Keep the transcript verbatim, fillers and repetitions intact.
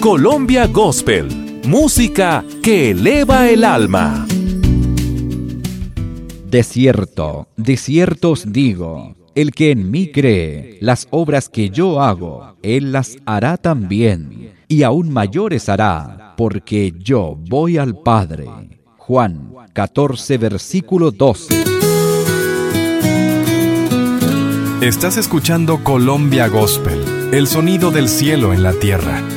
Colombia Gospel, música que eleva el alma. De cierto, de cierto os digo, el que en mí cree, las obras que yo hago, él las hará también, y aún mayores hará, porque yo voy al Padre. Juan catorce, versículo doce. Estás escuchando Colombia Gospel, el sonido del cielo en la tierra.